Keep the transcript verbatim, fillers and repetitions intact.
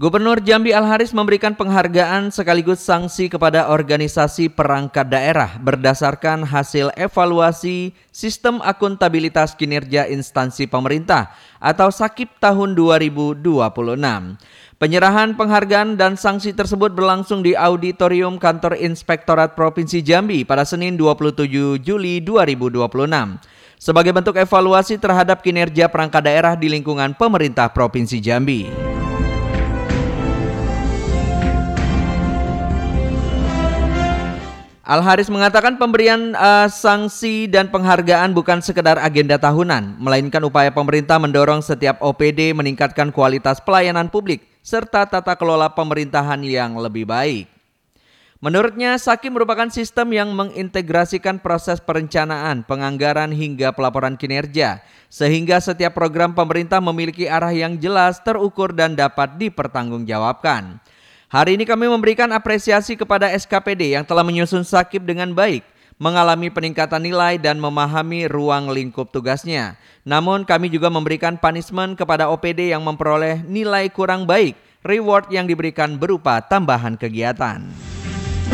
Gubernur Jambi Al-Haris memberikan penghargaan sekaligus sanksi kepada organisasi perangkat daerah berdasarkan hasil evaluasi Sistem Akuntabilitas Kinerja Instansi Pemerintah atau SAKIP tahun dua ribu dua puluh enam. Penyerahan penghargaan dan sanksi tersebut berlangsung di Auditorium Kantor Inspektorat Provinsi Jambi pada Senin dua puluh tujuh Juli dua ribu dua puluh enam. Sebagai bentuk evaluasi terhadap kinerja perangkat daerah di lingkungan pemerintah Provinsi Jambi. Al-Haris mengatakan pemberian uh, sanksi dan penghargaan bukan sekedar agenda tahunan, melainkan upaya pemerintah mendorong setiap O P D meningkatkan kualitas pelayanan publik serta tata kelola pemerintahan yang lebih baik. Menurutnya, SAKIP merupakan sistem yang mengintegrasikan proses perencanaan, penganggaran hingga pelaporan kinerja, sehingga setiap program pemerintah memiliki arah yang jelas, terukur dan dapat dipertanggungjawabkan. Hari ini kami memberikan apresiasi kepada S K P D yang telah menyusun SAKIP dengan baik, mengalami peningkatan nilai dan memahami ruang lingkup tugasnya. Namun kami juga memberikan punishment kepada O P D yang memperoleh nilai kurang baik, reward yang diberikan berupa tambahan kegiatan.